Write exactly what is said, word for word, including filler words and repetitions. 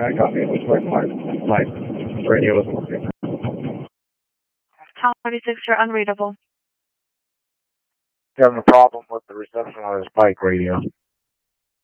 I got me. It's like my, my radio isn't working. Tower forty-six, you're unreadable. Having a problem with the reception on his bike radio.